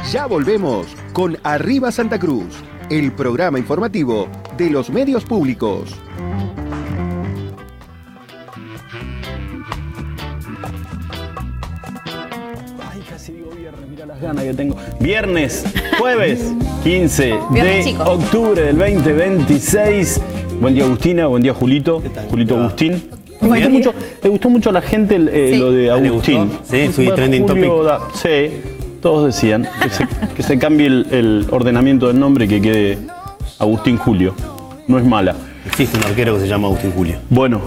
Ya volvemos con Arriba Santa Cruz, el programa informativo de los medios públicos. Ay, casi digo viernes, mira las ganas que tengo. Viernes, jueves, 15 de octubre del 2026. Buen día, Agustina, buen día, Julito. Julito Agustín. Me gustó mucho a la gente lo de Agustín. Sí, fui trending topic. Sí, todos decían que se cambie el ordenamiento del nombre y que quede Agustín Julio. No es mala. Existe un arquero que se llama Agustín Julio. Bueno,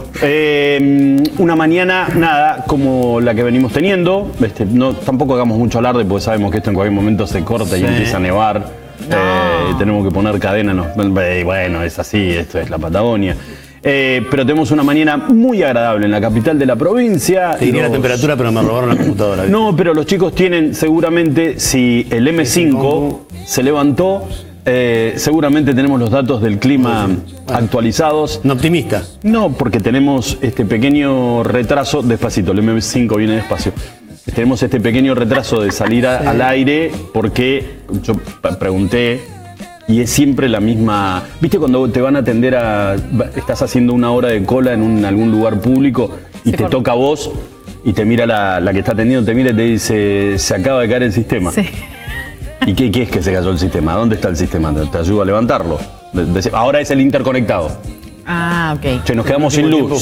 una mañana, nada, como la que venimos teniendo. Tampoco hagamos mucho alarde porque sabemos que esto en cualquier momento se corta y empieza a nevar. Tenemos que poner cadena. Bueno, es así, esto es la Patagonia. Pero tenemos una mañana muy agradable en la capital de la provincia. Te diría la temperatura, pero me robaron la computadora. No, pero los chicos tienen seguramente, si el M5 se levantó, seguramente tenemos los datos del clima actualizados. ¿No optimista? No, porque tenemos este pequeño retraso, despacito, el M5 viene despacio. Tenemos este pequeño retraso de salir al aire porque yo pregunté. Y es siempre la misma. ¿Viste cuando te van a atender estás haciendo una hora de cola en algún lugar público y te toca a vos y te mira la que está atendiendo, te mira y te dice, se acaba de caer el sistema? Sí. ¿Y qué es que se cayó el sistema? ¿Dónde está el sistema? ¿Te ayuda a levantarlo? Ahora es el interconectado. Ah, ok. Che, nos quedamos sin luz,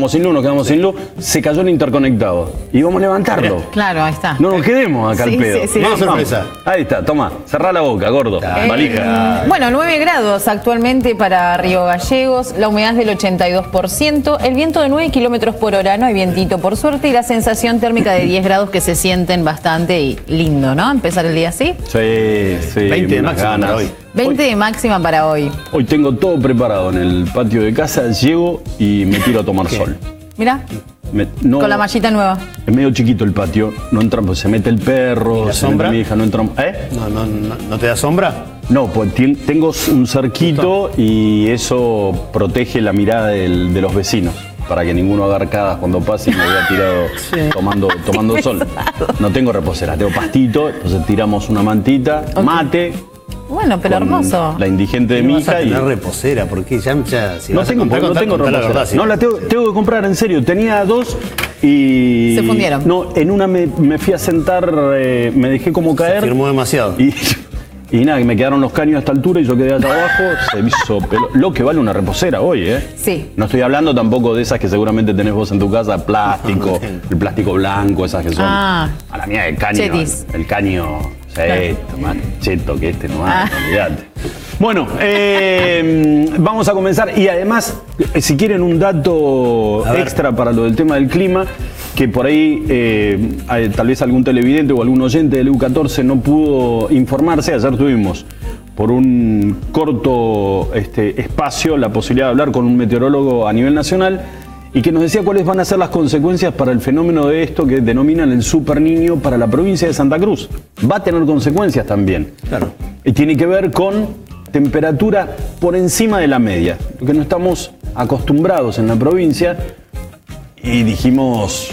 se cayó el interconectado. Y vamos a levantarlo. Claro, ahí está. No nos quedemos acá al pedo. Sí, Vamos a sorpresa. Ahí está, toma, cerrá la boca, gordo. Valija. Bueno, 9 grados actualmente para Río Gallegos, la humedad es del 82%, el viento de 9 kilómetros por hora, no hay vientito por suerte, y la sensación térmica de 10 grados que se sienten bastante y lindo, ¿no? Empezar el día así. Sí. 20 de máxima para hoy. 20 de máxima para hoy. Hoy tengo todo preparado en el patio de casa, llego y me tiro a tomar sol. Mirá, con la mallita nueva. Es medio chiquito el patio, no entra, pues se mete el perro, ¿La sombra? Mi hija, no entra. ¿No te da sombra? No, pues tengo un cerquito y eso protege la mirada de los vecinos. Para que ninguno haga arcadas cuando pase y me vea tirado tomando sol. No tengo reposera, tengo pastito, entonces tiramos una mantita, mate. Bueno, pero hermoso. La indigente de mi hija. Y reposera, porque ya si no tengo reposera. La verdad, sí. No, la tengo que comprar, en serio. Tenía dos y... Se fundieron. No, en una me fui a sentar, me dejé como caer. Se firmó demasiado. Y nada, que me quedaron los caños a esta altura y yo quedé hasta abajo, se me hizo pelo. Lo que vale una reposera hoy, ¿eh? Sí. No estoy hablando tampoco de esas que seguramente tenés vos en tu casa, plástico, el plástico blanco, esas que son. A la mía de caño. Chetis. El caño, esto, más cheto que este no hay, olvidate. Bueno, vamos a comenzar. Y además, si quieren un dato extra para lo del tema del clima, que por ahí tal vez algún televidente o algún oyente del EU14 no pudo informarse. Ayer tuvimos por un corto espacio la posibilidad de hablar con un meteorólogo a nivel nacional y que nos decía cuáles van a ser las consecuencias para el fenómeno de esto que denominan el Super Niño para la provincia de Santa Cruz. Va a tener consecuencias también. Claro. Y tiene que ver con temperatura por encima de la media, lo que no estamos acostumbrados en la provincia. Y dijimos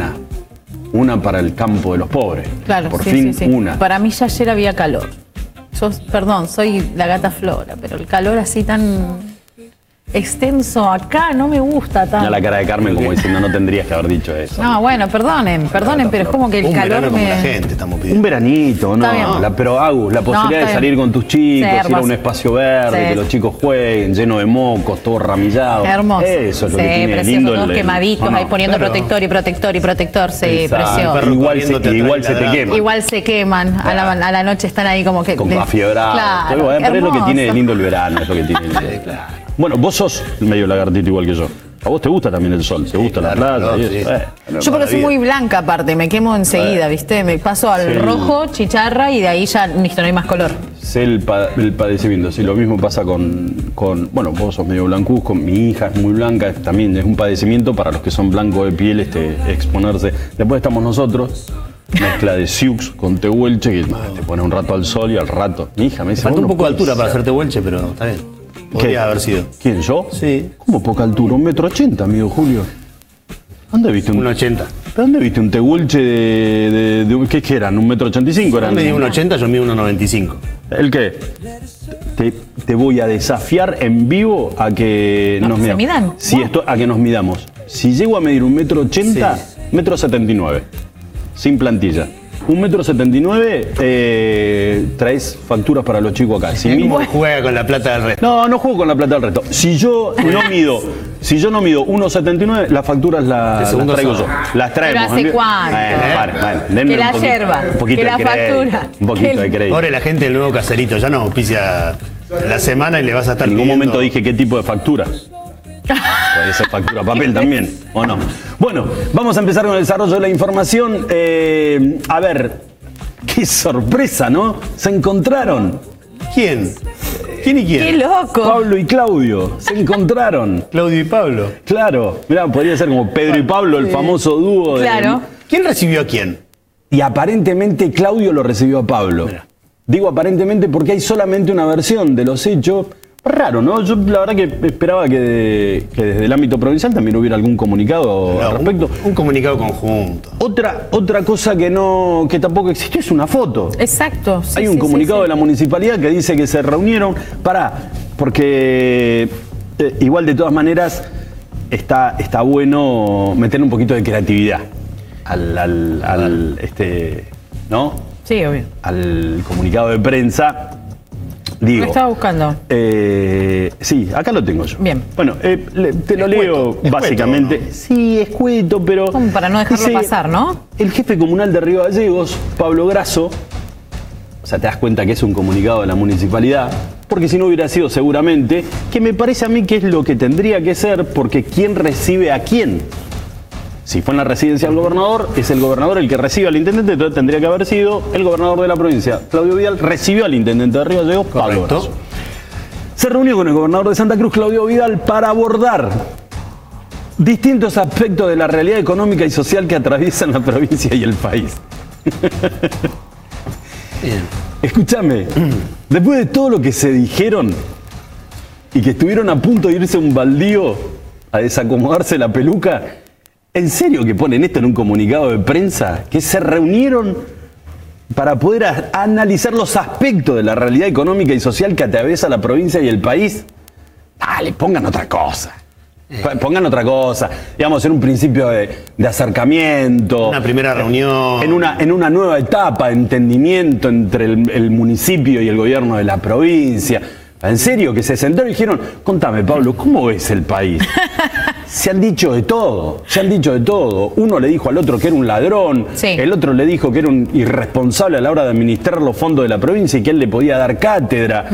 una para el campo de los pobres. Claro, por fin. Una. Para mí ya ayer había calor. Perdón, soy la gata Flora, pero el calor así tan extenso acá no me gusta tanto. Ya la cara de Carmen como diciendo no tendrías que haber dicho eso. No, bueno, perdonen, pero es como que el calor como la gente estamos pidiendo. Un veranito, ¿no? Pero Agus, la posibilidad de salir con tus chicos, ir a un espacio verde, que los chicos jueguen, lleno de mocos, todo ramillado. Hermoso. Eso es lo que tiene lindo. Todos quemaditos, ahí poniendo protector, sí, precioso. Igual se te queman. Igual se queman, a la noche están ahí como que... Con afiebrados. Claro, pero es lo que tiene de lindo el verano, es lo que tiene. Claro. Bueno, vos sos medio lagartito igual que yo. A vos te gusta también el sol, te gusta la playa. Yo porque soy muy blanca aparte, me quemo enseguida, ¿viste? Me paso al rojo, chicharra y de ahí ya listo, no hay más color. Sé el padecimiento, sí, lo mismo pasa con bueno, vos sos medio blancuzco, mi hija es muy blanca, también es un padecimiento para los que son blancos de piel exponerse. Después estamos nosotros, mezcla de Sioux con tehuelche, que te pone un rato al sol y al rato. Mi hija me dice... Falta un poco de altura para hacerte tehuelche, pero está bien. Podría haber sido. ¿Quién, yo? Sí. ¿Cómo poca altura? 1,80 m, amigo Julio. ¿Dónde viste 1,80. ¿Dónde viste un teguelche ¿qué eran? ¿1,85 m? Yo medí 1,80, yo mido 1,95. ¿El qué? Te voy a desafiar en vivo a que nos midamos. midan? Si a que nos midamos. Si llego a medir 1,80 m, 1,79 m. Sin plantilla. 1,79 m, traes facturas para los chicos acá. Si ¿Cómo juega con la plata del resto? no juego con la plata del resto. Si yo no mido 1,79 m, las facturas las traigo yo. Las traemos. ¿Pero hace cuánto? Denme Que la yerba, un poquito que de la crédito, factura. Un poquito de crédito. Pobre la gente del nuevo caserito, ya no auspicia la semana y le vas a estar En ningún pidiendo- momento dije qué tipo de factura. Puede ser factura papel también, ¿o no? Bueno, vamos a empezar con el desarrollo de la información. A ver, qué sorpresa, ¿no? Se encontraron. ¿Quién? ¿Quién y quién? ¡Qué loco! Pablo y Claudio, se encontraron. Claudio y Pablo. Claro, mirá, podría ser como Pedro y Pablo, el famoso dúo. Claro. ¿Quién recibió a quién? Y aparentemente Claudio lo recibió a Pablo. Mirá. Digo aparentemente porque hay solamente una versión de los hechos. Raro, ¿no? Yo la verdad que esperaba que desde el ámbito provincial también hubiera algún comunicado al respecto. Un comunicado conjunto. Otra cosa que tampoco existió es una foto. Exacto. sí, Hay un sí, comunicado sí, de la municipalidad que dice que se reunieron porque igual de todas maneras está bueno meter un poquito de creatividad ¿no? Sí, obvio. Al comunicado de prensa. Digo, Lo estaba buscando. sí, acá lo tengo yo. Bien. Bueno, te lo leo Escueto, básicamente. ¿no? Sí, escueto, pero. Como para no dejarlo pasar, ¿no? El jefe comunal de Río Gallegos, Pablo Grasso, o sea, te das cuenta que es un comunicado de la municipalidad, porque si no hubiera sido seguramente, que me parece a mí que es lo que tendría que ser, porque ¿quién recibe a quién? Si fue en la residencia del gobernador, es el gobernador el que recibe al intendente, entonces tendría que haber sido el gobernador de la provincia. Claudio Vidal recibió al intendente de Río Gallegos, Pablo Correcto. Grasso. Se reunió con el gobernador de Santa Cruz, Claudio Vidal, para abordar distintos aspectos de la realidad económica y social que atraviesan la provincia y el país. Bien. Escúchame, después de todo lo que se dijeron y que estuvieron a punto de irse a un baldío a desacomodarse la peluca, ¿en serio que ponen esto en un comunicado de prensa? Que se reunieron para poder analizar los aspectos de la realidad económica y social que atraviesa la provincia y el país. Dale, pongan otra cosa. Pongan otra cosa. Digamos, en un principio de acercamiento. Una primera reunión. En una nueva etapa de entendimiento entre el municipio y el gobierno de la provincia. En serio, que se sentaron y dijeron, contame, Pablo, ¿cómo ves el país? Se han dicho de todo. Uno le dijo al otro que era un ladrón, Sí. el otro le dijo que era un irresponsable a la hora de administrar los fondos de la provincia y que él le podía dar cátedra.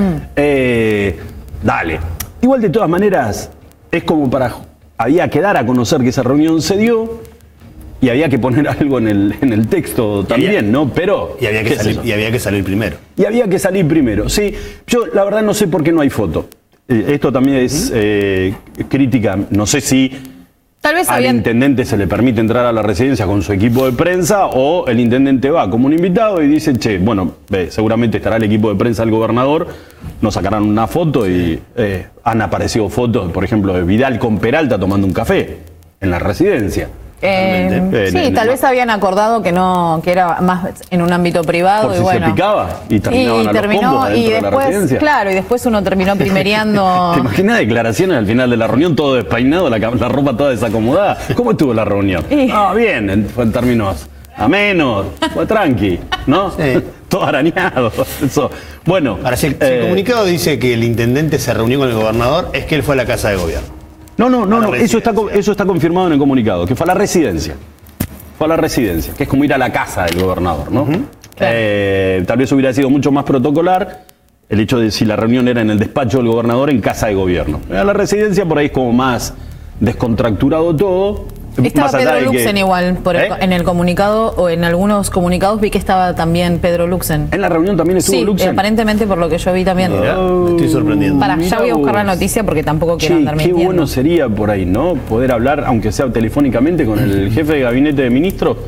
Dale. Igual de todas maneras, es como había que dar a conocer que esa reunión se dio y había que poner algo en el texto también, ¿no? Pero Y había ¿qué sé yo? y había que salir primero. Y había que salir primero, sí. Yo la verdad no sé por qué no hay foto. Esto también es crítica. No sé si Tal vez al habían... intendente se le permite entrar a la residencia con su equipo de prensa o el intendente va como un invitado y dice, che, bueno, seguramente estará el equipo de prensa del gobernador, nos sacarán una foto y han aparecido fotos, por ejemplo, de Vidal con Peralta tomando un café en la residencia. sí, tal vez habían acordado que no, que era más en un ámbito privado. Por y si bueno. se picaba y terminaban a los combos adentro y de la después, residencia. claro, y después uno terminó primereando. ¿Te imaginas declaraciones al final de la reunión, todo despeinado, la ropa toda desacomodada? ¿Cómo estuvo la reunión? Bien, fue en términos amenos, fue tranqui, ¿no? Sí. Todo arañado. Eso. Bueno. Ahora, si el comunicado dice que el intendente se reunió con el gobernador, es que él fue a la casa de gobierno. No, eso está residencia. confirmado en el comunicado, que fue a la residencia. Fue a la residencia, que es como ir a la casa del gobernador, ¿no? Tal vez hubiera sido mucho más protocolar el hecho de si la reunión era en el despacho del gobernador en casa de gobierno. A la residencia por ahí es como más descontracturado todo. Estaba más allá Pedro de que- Luxen igual, en el comunicado, o en algunos comunicados vi que estaba también Pedro Luxen. En la reunión también estuvo Sí, Luxen. aparentemente por lo que yo vi también. Mirá, me estoy sorprendiendo. Pará, ya voy a buscar la vos. noticia porque tampoco quiero Che, andar qué mintiendo. bueno sería por ahí, ¿no? Poder hablar, aunque sea telefónicamente, con el jefe de gabinete de ministros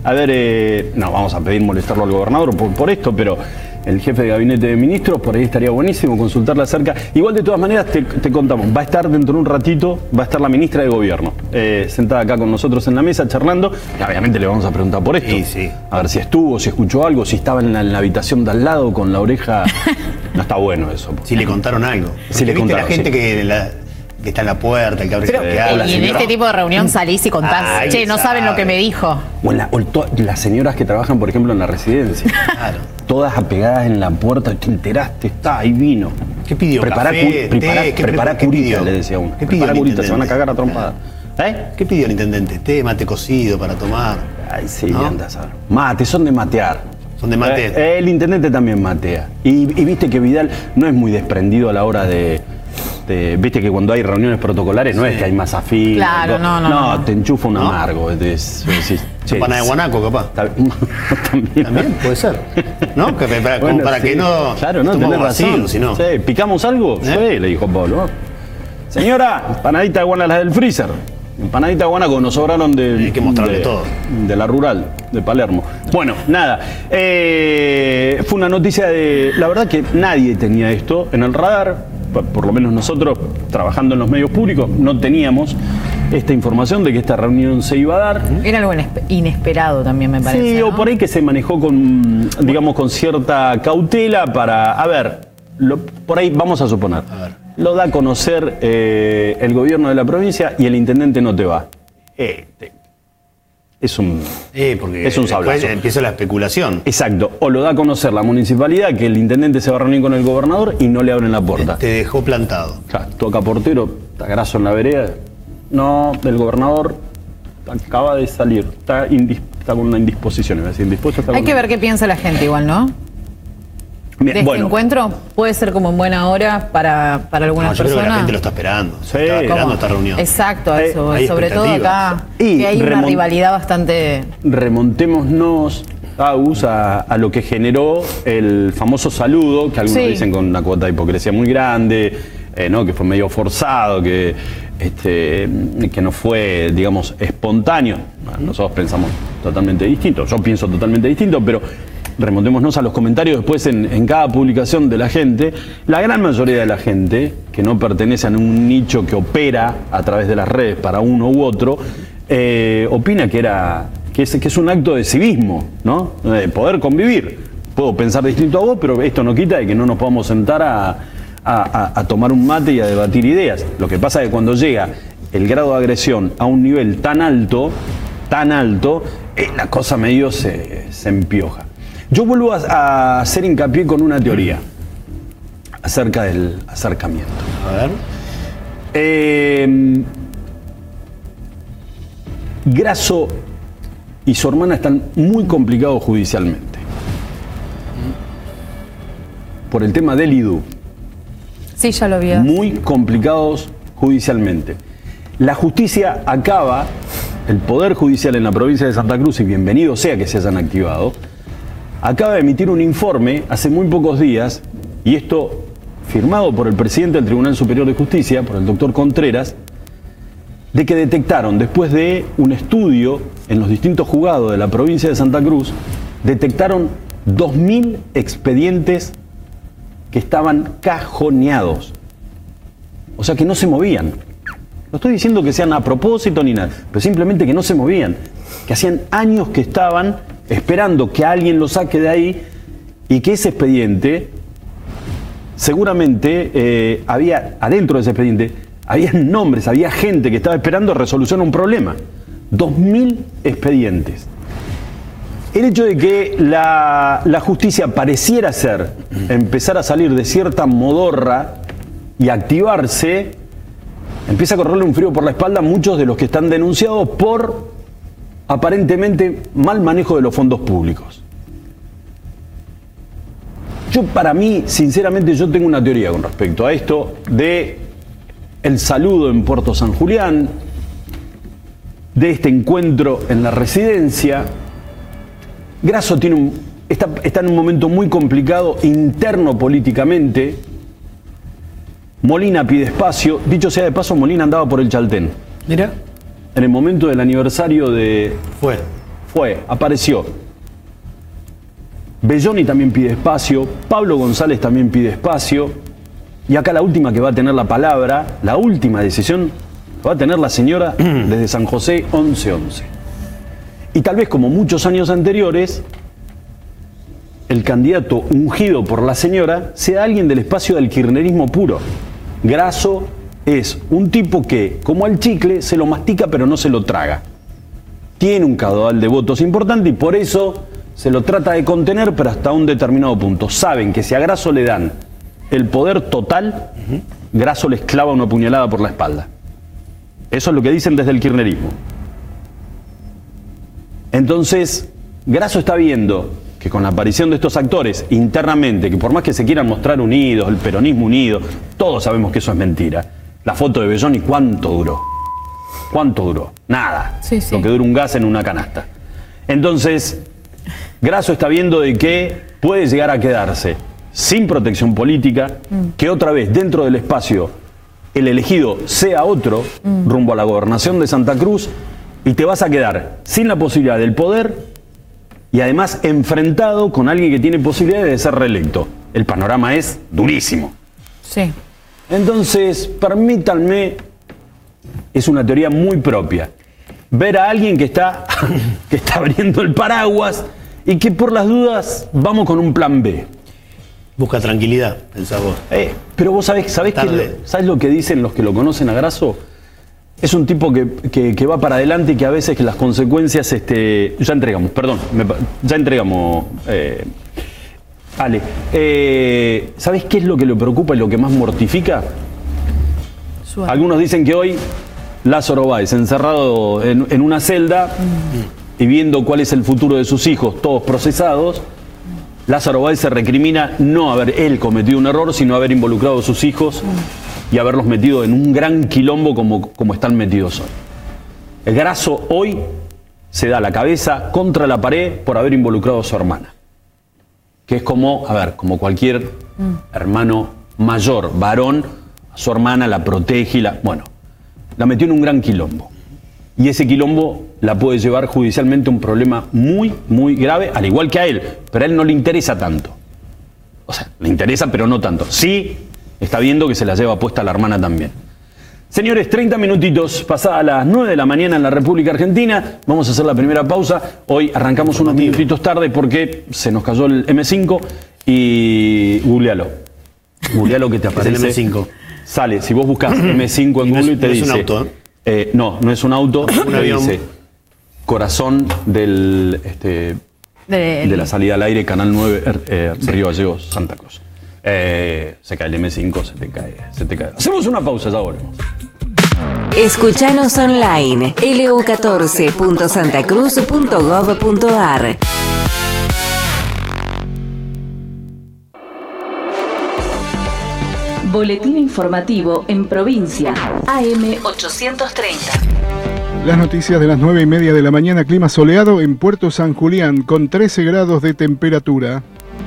A ver, no vamos a pedir molestarlo al gobernador por esto, pero el jefe de gabinete de ministros, por ahí estaría buenísimo consultarle acerca. Igual de todas maneras te contamos, va a estar dentro de un ratito, va a estar la ministra de Gobierno, sentada acá con nosotros en la mesa charlando, y obviamente le vamos a preguntar por esto. Sí. A ver si estuvo, si escuchó algo, si estaba en la habitación de al lado con la oreja. No está bueno eso. Si le contaron algo. Si le ¿Viste contaron, la gente sí. que está en la puerta, el que abre Pero, que y habla, en este tipo de reunión salís y contás, Ay, che, no saben lo que me dijo. O las señoras que trabajan, por ejemplo, en la residencia. Claro. Todas apegadas en la puerta, te enteraste, está, ahí vino. ¿Qué pidió? Prepará ¿Café, té? prepará ¿Qué curita, pidió? le decía uno. ¿Qué pidió Prepará el curita, se van a intendente? cagar a trompada. ¿Qué pidió el intendente? Té, mate cocido para tomar. Ay, sí, ¿No? andas a ver. Mate, son de matear. Son de mate. El intendente también matea. Y viste que Vidal no es muy desprendido a la hora de viste que cuando hay reuniones protocolares no es que hay masa fina. Claro, no. Te enchufa un ¿No? amargo. Pana de guanaco, capaz. También puede ser. ¿No? Que como para sí. que no. Claro, no, estómago tenés razón. vacío, si no. Sí, ¿picamos algo? Sí, le dijo Pablo. Señora, empanadita de guana, las del freezer. Empanadita de guanaco, nos sobraron Hay que mostrarle todo. De la rural, de Palermo. Bueno, nada. Fue una noticia de. La verdad que nadie tenía esto en el radar. Por lo menos nosotros, trabajando en los medios públicos, no teníamos esta información de que esta reunión se iba a dar. Era algo inesperado también, me parece. Sí, ¿no? o por ahí que se manejó con, digamos, con cierta cautela para. A ver, por ahí vamos a suponer. Lo da a conocer el gobierno de la provincia y el intendente no te va. Es un sablazo. Después empieza la especulación. Exacto. O lo da a conocer la municipalidad que el intendente se va a reunir con el gobernador y no le abren la puerta. Te dejó plantado. Claro, toca portero, está graso en la vereda. No, el gobernador acaba de salir. Está con una indisposición. Iba a decir, indispuesto, está Hay con que una- ver qué piensa la gente igual, ¿no? Bien, De este bueno, encuentro puede ser como en buena hora para algunas No, yo creo que la personas. gente lo está esperando. Sí. Está esperando ¿Cómo? esta reunión. Exacto, a eso. hay Sobre todo expectativas. acá, Y que hay una rivalidad bastante. remontémonos, Agus, a lo que generó el famoso saludo, que algunos Sí. dicen con una cuota de hipocresía muy grande, ¿no? Que fue medio forzado, que no fue, digamos, espontáneo. Bueno, nosotros pensamos totalmente distinto, yo pienso totalmente distinto, pero remontémonos a los comentarios después en cada publicación de la gente. La gran mayoría de la gente, que no pertenece a un nicho que opera a través de las redes para uno u otro, opina que es un acto de civismo, ¿no? De poder convivir. Puedo pensar distinto a vos, pero esto no quita de que no nos podamos sentar a tomar un mate y a debatir ideas. Lo que pasa es que cuando llega el grado de agresión a un nivel tan alto, la cosa medio se empioja. Yo vuelvo a hacer hincapié con una teoría acerca del acercamiento. A ver. Grasso y su hermana están muy complicados judicialmente. Por el tema del IDU. Sí, ya lo vi. Muy complicados judicialmente. La justicia acaba, el Poder Judicial en la provincia de Santa Cruz, y bienvenido sea que se hayan activado, acaba de emitir un informe hace muy pocos días, y esto firmado por el presidente del Tribunal Superior de Justicia, por el doctor Contreras, de que detectaron, después de un estudio en los distintos juzgados de la provincia de Santa Cruz, detectaron 2.000 expedientes que estaban cajoneados. O sea, que no se movían. No estoy diciendo que sean a propósito ni nada, pero simplemente que no se movían. Que hacían años que estaban esperando que alguien lo saque de ahí y que ese expediente, seguramente había, adentro de ese expediente, había nombres, había gente que estaba esperando resolución a un problema. 2.000 expedientes. El hecho de que la justicia pareciera ser empezar a salir de cierta modorra y activarse, empieza a correrle un frío por la espalda a muchos de los que están denunciados por aparentemente mal manejo de los fondos públicos. Para mí, sinceramente, yo tengo una teoría con respecto a esto de el saludo en Puerto San Julián, de este encuentro en la residencia. Grasso está en un momento muy complicado interno políticamente. Molina pide espacio. Dicho sea de paso, Molina andaba por el Chaltén. Mira. En el momento del aniversario de... apareció. Belloni también pide espacio, Pablo González también pide espacio, y acá la última que va a tener la palabra, la última decisión, va a tener la señora desde San José 1111. Y tal vez como muchos años anteriores, el candidato ungido por la señora sea alguien del espacio del kirchnerismo puro. Grasso es un tipo que, como el chicle, se lo mastica pero no se lo traga. Tiene un caudal de votos importante y por eso se lo trata de contener, pero hasta un determinado punto. Saben que si a Grasso le dan el poder total, Grasso les clava una puñalada por la espalda. Eso es lo que dicen desde el kirchnerismo. Entonces, Grasso está viendo que con la aparición de estos actores internamente, que por más que se quieran mostrar unidos, el peronismo unido, todos sabemos que eso es mentira. La foto de Belloni, ¿cuánto duró? ¿Cuánto duró? Nada. Sí. Lo que dura un gas en una canasta. Entonces, Grasso está viendo de que puede llegar a quedarse sin protección política, que otra vez dentro del espacio el elegido sea otro, rumbo a la gobernación de Santa Cruz, y te vas a quedar sin la posibilidad del poder y además enfrentado con alguien que tiene posibilidades de ser reelecto. El panorama es durísimo. Sí. Entonces, permítanme, es una teoría muy propia, ver a alguien que está abriendo el paraguas y que por las dudas vamos con un plan B. Busca tranquilidad, pensás vos. Pero vos sabés lo que dicen los que lo conocen a Grasso. Es un tipo que va para adelante y que a veces que las consecuencias, ya entregamos, Ale, ¿sabés qué es lo que le preocupa y lo que más mortifica? Suave. Algunos dicen que hoy Lázaro Báez, encerrado en una celda y viendo cuál es el futuro de sus hijos, todos procesados, Lázaro Báez se recrimina no haber él cometido un error, sino haber involucrado a sus hijos y haberlos metido en un gran quilombo como están metidos hoy. El Grasso hoy se da la cabeza contra la pared por haber involucrado a su hermana. Que es como cualquier hermano mayor, varón, a su hermana la protege y la metió en un gran quilombo. Y ese quilombo la puede llevar judicialmente a un problema muy, muy grave, al igual que a él, pero a él no le interesa tanto. O sea, le interesa, pero no tanto. Sí, está viendo que se la lleva puesta la hermana también. Señores, 30 minutitos pasadas las 9 de la mañana en la República Argentina. Vamos a hacer la primera pausa. Hoy arrancamos unos minutitos tarde porque se nos cayó el M5 y googlealo. Googlealo que te aparece. Es el M5. Sale, si vos buscas M5 en Google y te dice... Es un auto, no es un auto. Un avión. Dice corazón de la salida al aire, Canal 9, Río Gallegos, Santa Cruz. Se cae el M5, se te cae. Hacemos una pausa, ya volvemos. Escuchanos online, lu14.santacruz.gov.ar. Boletín informativo en provincia, AM 830. Las noticias de las 9:30 de la mañana, clima soleado en Puerto San Julián, con 13 grados de temperatura.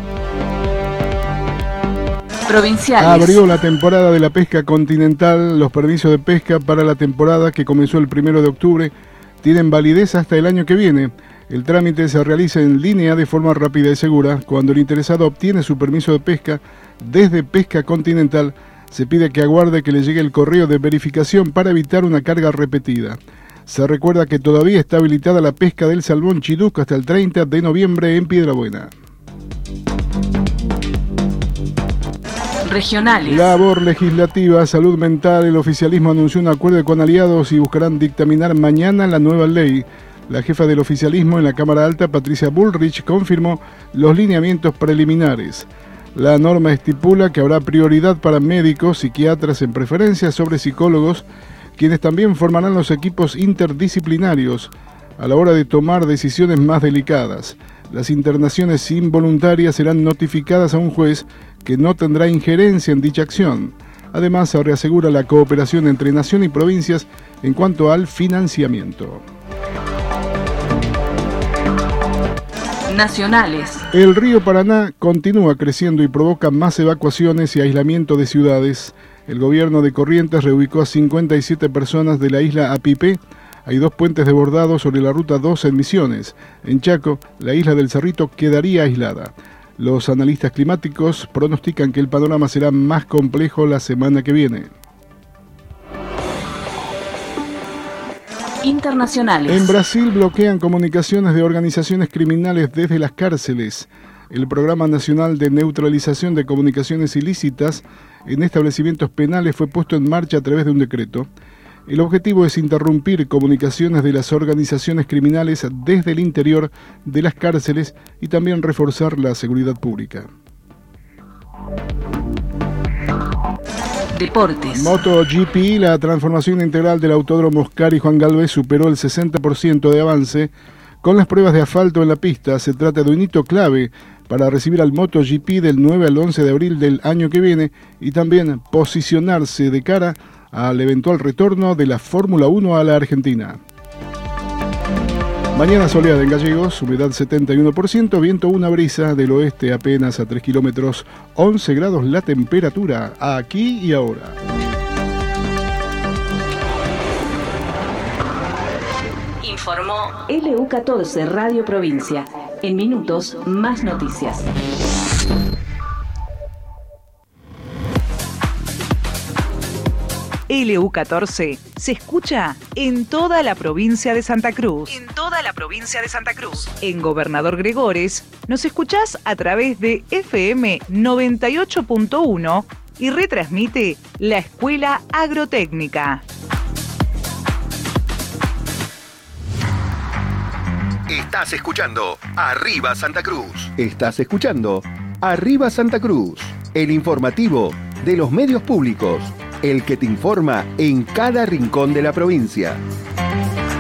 Provinciales. Abrió la temporada de la pesca continental. Los permisos de pesca para la temporada que comenzó el 1 de octubre tienen validez hasta el año que viene. El trámite se realiza en línea de forma rápida y segura. Cuando el interesado obtiene su permiso de pesca desde Pesca Continental, se pide que aguarde que le llegue el correo de verificación para evitar una carga repetida. Se recuerda que todavía está habilitada la pesca del salmón chiduco hasta el 30 de noviembre en Piedrabuena. Regionales. Labor legislativa, salud mental. El oficialismo anunció un acuerdo con aliados y buscarán dictaminar mañana la nueva ley. La jefa del oficialismo en la Cámara Alta, Patricia Bullrich, confirmó los lineamientos preliminares. La norma estipula que habrá prioridad para médicos, psiquiatras en preferencia sobre psicólogos, quienes también formarán los equipos interdisciplinarios a la hora de tomar decisiones más delicadas. Las internaciones involuntarias serán notificadas a un juez que no tendrá injerencia en dicha acción. Además, se reasegura la cooperación entre nación y provincias en cuanto al financiamiento. Nacionales. El río Paraná continúa creciendo y provoca más evacuaciones y aislamiento de ciudades. El gobierno de Corrientes reubicó a 57 personas de la isla Apipé Hay 2 puentes desbordados sobre la ruta 2 en Misiones. En Chaco, la isla del Cerrito quedaría aislada. Los analistas climáticos pronostican que el panorama será más complejo la semana que viene. Internacionales. En Brasil bloquean comunicaciones de organizaciones criminales desde las cárceles. El Programa Nacional de Neutralización de Comunicaciones Ilícitas en establecimientos penales fue puesto en marcha a través de un decreto. El objetivo es interrumpir comunicaciones de las organizaciones criminales desde el interior de las cárceles y también reforzar la seguridad pública. Deportes. MotoGP, la transformación integral del Autódromo Oscar y Juan Galvez superó el 60% de avance con las pruebas de asfalto en la pista. Se trata de un hito clave para recibir al MotoGP del 9 al 11 de abril del año que viene y también posicionarse de cara al eventual retorno de la Fórmula 1 a la Argentina. Mañana soleada en Gallegos, humedad 71%, viento una brisa del oeste apenas a 3 kilómetros, 11 grados la temperatura, aquí y ahora. Informó LU14 Radio Provincia. En minutos, más noticias. LU14 se escucha en toda la provincia de Santa Cruz. En Gobernador Gregores nos escuchás a través de FM 98.1 y retransmite la Escuela Agrotécnica. Estás escuchando Arriba Santa Cruz. Estás escuchando Arriba Santa Cruz, el informativo de los medios públicos, el que te informa en cada rincón de la provincia.